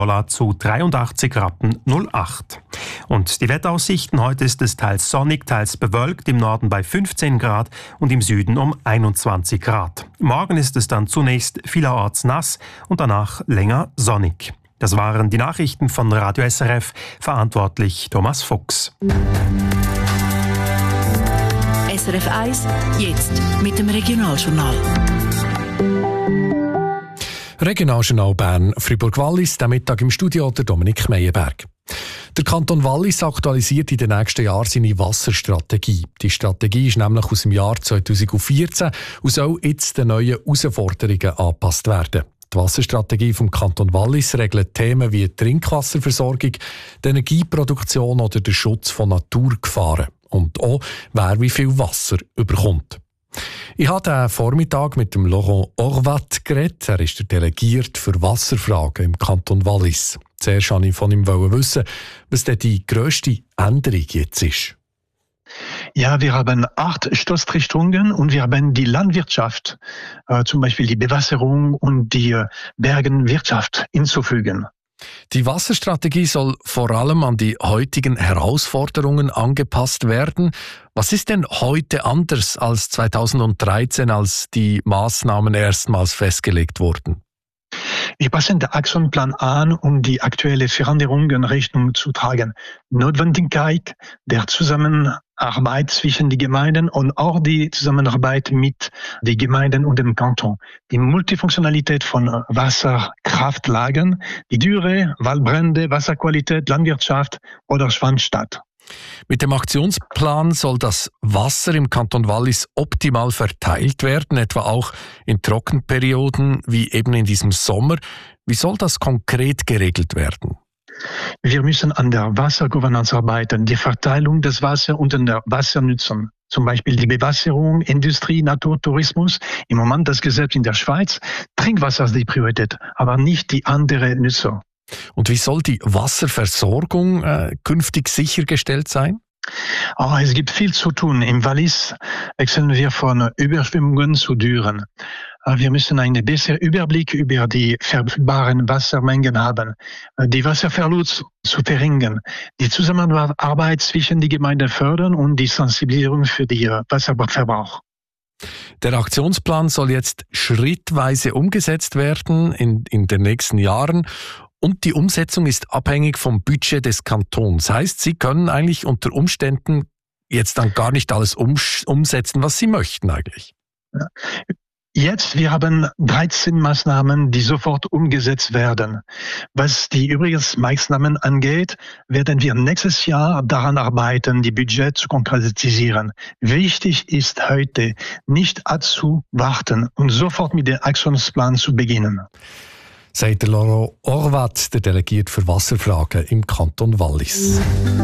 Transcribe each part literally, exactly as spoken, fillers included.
zu dreiundachtzig Rappen null acht. Und die Wetteraussichten: Heute ist es teils sonnig, teils bewölkt, im Norden bei fünfzehn Grad und im Süden um einundzwanzig Grad. Morgen ist es dann zunächst vielerorts nass und danach länger sonnig. Das waren die Nachrichten von Radio S R F, verantwortlich Thomas Fuchs. S R F eins, jetzt mit dem Regionaljournal. Regionaljournal Bern, Fribourg-Wallis, der Mittag im Studio der Dominik Meyerberg. Der Kanton Wallis aktualisiert in den nächsten Jahren seine Wasserstrategie. Die Strategie ist nämlich aus dem Jahr zweitausendvierzehn und soll jetzt den neuen Herausforderungen angepasst werden. Die Wasserstrategie vom Kanton Wallis regelt Themen wie die Trinkwasserversorgung, die Energieproduktion oder der Schutz von Naturgefahren. Und auch, wer wie viel Wasser überkommt. Ich habe den Vormittag mit dem Laurent Orvat geredet. Er ist der Delegierte für Wasserfragen im Kanton Wallis. Zuerst wollte ich von ihm wissen, was denn die grösste Änderung jetzt ist. Ja, wir haben acht Stoßrichtungen und wir haben die Landwirtschaft, äh, zum Beispiel die Bewässerung und die äh, Bergenwirtschaft hinzufügen. Die Wasserstrategie soll vor allem an die heutigen Herausforderungen angepasst werden. Was ist denn heute anders als zweitausenddreizehn, als die Maßnahmen erstmals festgelegt wurden? Wir passen den Aktionsplan an, um die aktuelle Veränderungen Rechnung zu tragen. Notwendigkeit der Zusammenarbeit zwischen den Gemeinden und auch die Zusammenarbeit mit den Gemeinden und dem Kanton. Die Multifunktionalität von Wasserkraftlagen, die Dürre, Waldbrände, Wasserqualität, Landwirtschaft oder Schwandstadt. Mit dem Aktionsplan soll das Wasser im Kanton Wallis optimal verteilt werden, etwa auch in Trockenperioden wie eben in diesem Sommer. Wie soll das konkret geregelt werden? Wir müssen an der Wassergovernance arbeiten, die Verteilung des Wassers und der Wassernutzung. Zum Beispiel die Bewässerung, Industrie, Naturtourismus. Im Moment das Gesetz in der Schweiz. Trinkwasser ist die Priorität, aber nicht die andere Nutzer. Und wie soll die Wasserversorgung äh, künftig sichergestellt sein? Oh, es gibt viel zu tun. Im Wallis wechseln wir von Überschwemmungen zu Dürren. Wir müssen einen besseren Überblick über die verfügbaren Wassermengen haben, die Wasserverlust zu verringern, die Zusammenarbeit zwischen den Gemeinden fördern und die Sensibilisierung für den Wasserverbrauch. Der Aktionsplan soll jetzt schrittweise umgesetzt werden in, in den nächsten Jahren. Und die Umsetzung ist abhängig vom Budget des Kantons. Heißt, Sie können eigentlich unter Umständen jetzt dann gar nicht alles ums- umsetzen, was Sie möchten eigentlich. Jetzt, wir haben dreizehn Maßnahmen, die sofort umgesetzt werden. Was die übrigen Maßnahmen angeht, werden wir nächstes Jahr daran arbeiten, die Budget zu konkretisieren. Wichtig ist heute, nicht abzuwarten und sofort mit dem Aktionsplan zu beginnen. Sagt der Laurent Orvat, der Delegierte für Wasserfragen im Kanton Wallis.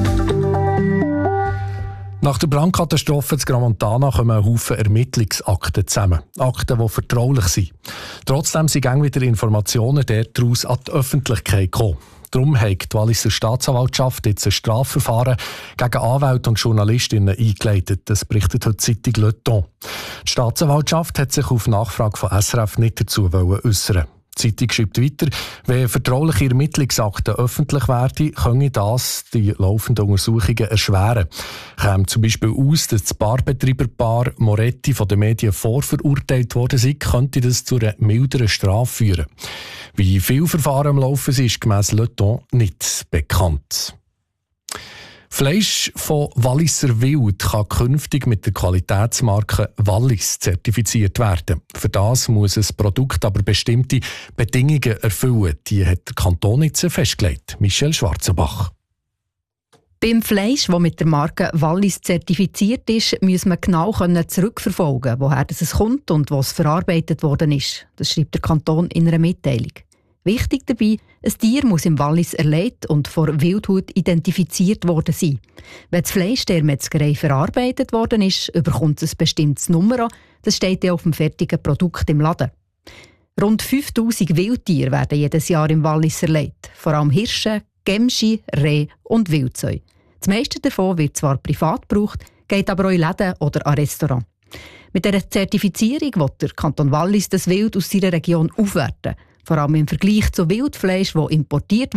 Nach der Brandkatastrophe zu Gramontana kommen ein Haufen Ermittlungsakten zusammen. Akten, die vertraulich sind. Trotzdem sind immer wieder Informationen daraus an die Öffentlichkeit gekommen. Darum hat die Walliser Staatsanwaltschaft jetzt ein Strafverfahren gegen Anwälte und Journalistinnen eingeleitet. Das berichtet heute die Zeitung Le Temps. Die Staatsanwaltschaft hat sich auf Nachfrage von S R F nicht dazu äußern. Die Zeitung schreibt weiter, wenn vertrauliche Ermittlungsakten öffentlich werden, könne das die laufenden Untersuchungen erschweren. Käme zum Beispiel aus, dass das Barbetreiberpaar Moretti von den Medien vorverurteilt worden sei, könnte das zu einer milderen Strafe führen. Wie viele Verfahren am Laufen sind, ist gemäss Le Temps nicht bekannt. Fleisch von Walliser Wild kann künftig mit der Qualitätsmarke Wallis zertifiziert werden. Für das muss ein Produkt aber bestimmte Bedingungen erfüllen. Die hat der Kanton jetzt festgelegt. Michel Schwarzenbach. Beim Fleisch, das mit der Marke Wallis zertifiziert ist, muss man genau zurückverfolgen, woher es kommt und was verarbeitet worden ist. Das schreibt der Kanton in einer Mitteilung. Wichtig dabei, ein Tier muss im Wallis erlegt und vor Wildhut identifiziert worden sein. Wenn das Fleisch der Metzgerei verarbeitet worden ist, bekommt es ein bestimmtes Nummer. Das steht ja auf dem fertigen Produkt im Laden. Rund fünftausend Wildtiere werden jedes Jahr im Wallis erlegt. Vor allem Hirsche, Gämschi, Reh und Wildsäu. Das meiste davon wird zwar privat gebraucht, geht aber auch in Läden oder an Restaurants. Mit dieser Zertifizierung will der Kanton Wallis das Wild aus seiner Region aufwerten. Vor allem im Vergleich zu Wildfleisch, das importiert